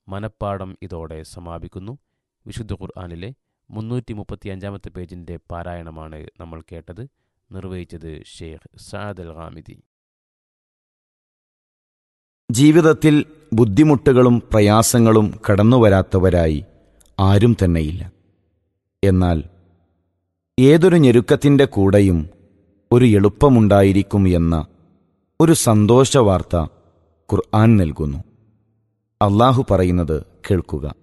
മനപ്പാഠം ഇതോടെ സമാപിക്കുന്നു. വിശുദ്ധ ഖുർആനിലെ 335 പേജിൻ്റെ പാരായണമാണ് നമ്മൾ കേട്ടത്. നിർവഹിച്ചത് ഷെയ്ഖ് സഅദ് അൽ ഗാമിദി. ജീവിതത്തിൽ ബുദ്ധിമുട്ടുകളും പ്രയാസങ്ങളും കടന്നുവരാത്തവരായി ആരും തന്നെയില്ല. എന്നാൽ ഏതൊരു ഞെരുക്കത്തിൻ്റെ കൂടെയും ഒരു എളുപ്പമുണ്ടായിരിക്കും എന്ന ഒരു സന്തോഷവാർത്ത ഖുർആൻ നൽകുന്നു. അല്ലാഹു പറയുന്നത് കേൾക്കുക.